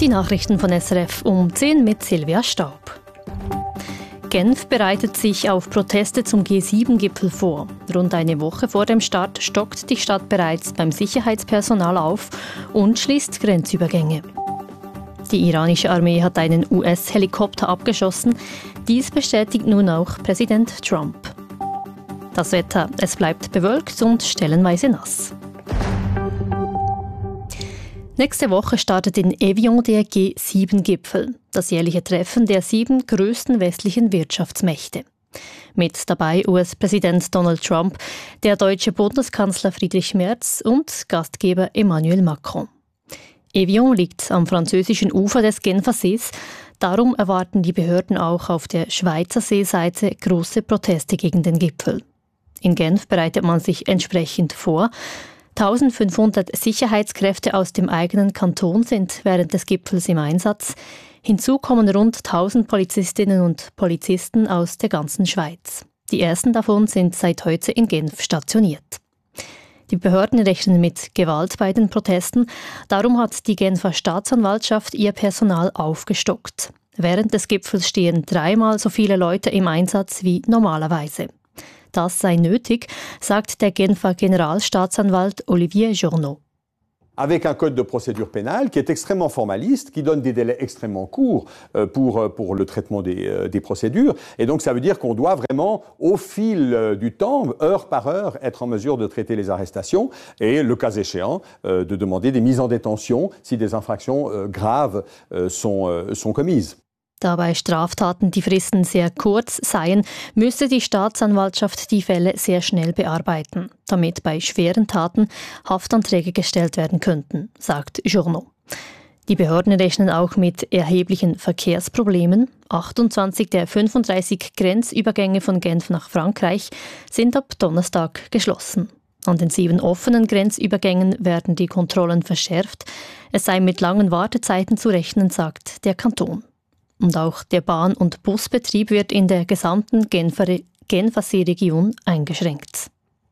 Die Nachrichten von SRF um 10 mit Silvia Staub. Genf bereitet sich auf Proteste zum G7-Gipfel vor. Rund eine Woche vor dem Start stockt die Stadt bereits beim Sicherheitspersonal auf und schließt Grenzübergänge. Die iranische Armee hat einen US-Helikopter abgeschossen. Dies bestätigt nun auch Präsident Trump. Das Wetter, es bleibt bewölkt und stellenweise nass. Nächste Woche startet in Evian der G7-Gipfel, das jährliche Treffen der 7 größten westlichen Wirtschaftsmächte. Mit dabei US-Präsident Donald Trump, der deutsche Bundeskanzler Friedrich Merz und Gastgeber Emmanuel Macron. Evian liegt am französischen Ufer des Genfer Sees, darum erwarten die Behörden auch auf der Schweizer Seeseite große Proteste gegen den Gipfel. In Genf bereitet man sich entsprechend vor. 1500 Sicherheitskräfte aus dem eigenen Kanton sind während des Gipfels im Einsatz. Hinzu kommen rund 1000 Polizistinnen und Polizisten aus der ganzen Schweiz. Die ersten davon sind seit heute in Genf stationiert. Die Behörden rechnen mit Gewalt bei den Protesten. Darum hat die Genfer Staatsanwaltschaft ihr Personal aufgestockt. Während des Gipfels stehen 3-mal so viele Leute im Einsatz wie normalerweise. Das sei nötig, sagt der Genfer Generalstaatsanwalt Olivier Journeau. Avec un code de procédure pénale qui est extrêmement formaliste, qui donne des délais extrêmement courts pour le traitement des procédures. Et donc ça veut dire qu'on doit vraiment, au fil du temps, heure par heure, être en mesure de traiter les arrestations et, le cas échéant, de demander des mises en détention si des infractions graves sont commises. Da bei Straftaten die Fristen sehr kurz seien, müsse die Staatsanwaltschaft die Fälle sehr schnell bearbeiten, damit bei schweren Taten Haftanträge gestellt werden könnten, sagt Journeau. Die Behörden rechnen auch mit erheblichen Verkehrsproblemen. 28 der 35 Grenzübergänge von Genf nach Frankreich sind ab Donnerstag geschlossen. An den 7 offenen Grenzübergängen werden die Kontrollen verschärft. Es sei mit langen Wartezeiten zu rechnen, sagt der Kanton. Und auch der Bahn- und Busbetrieb wird in der gesamten Genfer Seeregion eingeschränkt.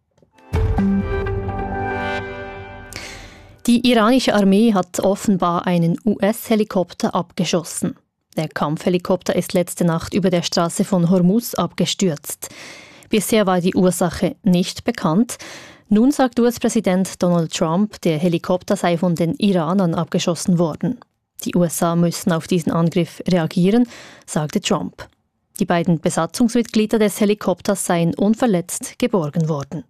Die iranische Armee hat offenbar einen US-Helikopter abgeschossen. Der Kampfhelikopter ist letzte Nacht über der Straße von Hormuz abgestürzt. Bisher war die Ursache nicht bekannt. Nun sagt US-Präsident Donald Trump, der Helikopter sei von den Iranern abgeschossen worden. Die USA müssen auf diesen Angriff reagieren, sagte Trump. Die beiden Besatzungsmitglieder des Helikopters seien unverletzt geborgen worden.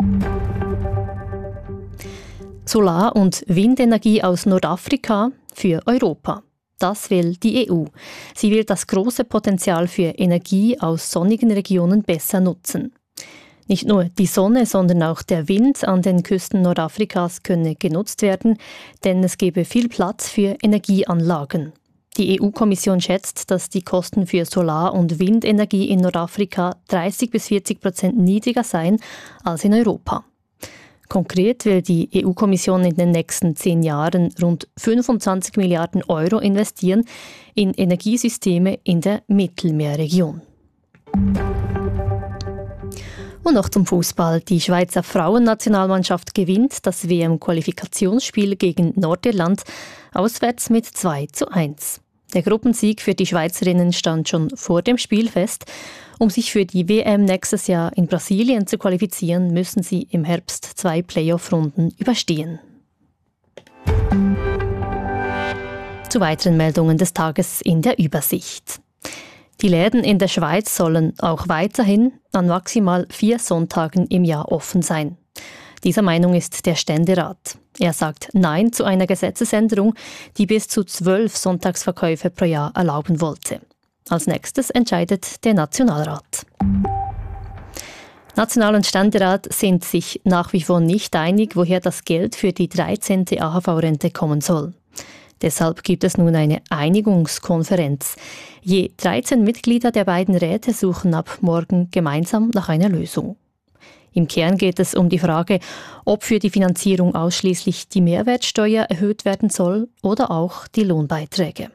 Solar- und Windenergie aus Nordafrika für Europa. Das will die EU. Sie will das große Potenzial für Energie aus sonnigen Regionen besser nutzen. Nicht nur die Sonne, sondern auch der Wind an den Küsten Nordafrikas könne genutzt werden, denn es gebe viel Platz für Energieanlagen. Die EU-Kommission schätzt, dass die Kosten für Solar- und Windenergie in Nordafrika 30-40% niedriger seien als in Europa. Konkret will die EU-Kommission in den nächsten 10 Jahren rund 25 Milliarden Euro investieren in Energiesysteme in der Mittelmeerregion. Und noch zum Fußball. Die Schweizer Frauennationalmannschaft gewinnt das WM-Qualifikationsspiel gegen Nordirland auswärts mit 2:1. Der Gruppensieg für die Schweizerinnen stand schon vor dem Spiel fest. Um sich für die WM nächstes Jahr in Brasilien zu qualifizieren, müssen sie im Herbst 2 Playoff-Runden überstehen. Zu weiteren Meldungen des Tages in der Übersicht. Die Läden in der Schweiz sollen auch weiterhin an maximal 4 Sonntagen im Jahr offen sein. Dieser Meinung ist der Ständerat. Er sagt Nein zu einer Gesetzesänderung, die bis zu 12 Sonntagsverkäufe pro Jahr erlauben wollte. Als nächstes entscheidet der Nationalrat. National- und Ständerat sind sich nach wie vor nicht einig, woher das Geld für die 13. AHV-Rente kommen soll. Deshalb gibt es nun eine Einigungskonferenz. Je 13 Mitglieder der beiden Räte suchen ab morgen gemeinsam nach einer Lösung. Im Kern geht es um die Frage, ob für die Finanzierung ausschließlich die Mehrwertsteuer erhöht werden soll oder auch die Lohnbeiträge.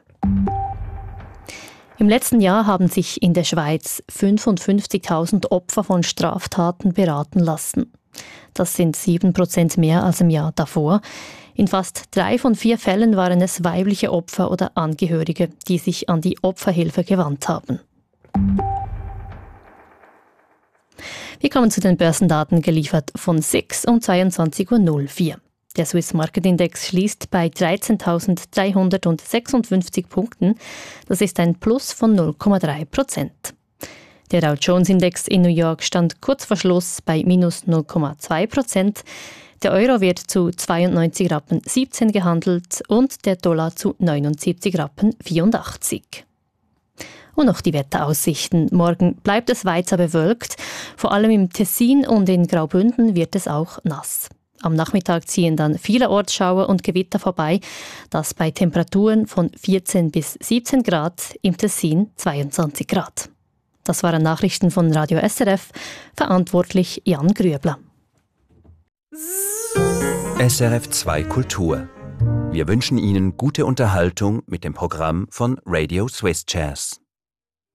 Im letzten Jahr haben sich in der Schweiz 55.000 Opfer von Straftaten beraten lassen. Das sind 7% mehr als im Jahr davor. In fast 3 von 4 Fällen waren es weibliche Opfer oder Angehörige, die sich an die Opferhilfe gewandt haben. Wir kommen zu den Börsendaten, geliefert von SIX um 22.04 Uhr. Der Swiss Market Index schließt bei 13.356 Punkten. Das ist ein Plus von 0,3%. Der Dow Jones Index in New York stand kurz vor Schluss bei minus 0,2%. Der Euro wird zu 92,17 Rappen gehandelt und der Dollar zu 79,84 Rappen. Und noch die Wetteraussichten. Morgen bleibt es weiter bewölkt. Vor allem im Tessin und in Graubünden wird es auch nass. Am Nachmittag ziehen dann vielerorts Schauer und Gewitter vorbei. Das bei Temperaturen von 14 bis 17 Grad, im Tessin 22 Grad. Das waren Nachrichten von Radio SRF. Verantwortlich Jan Grüebler. SRF 2 Kultur. Wir wünschen Ihnen gute Unterhaltung mit dem Programm von Radio Swiss Jazz.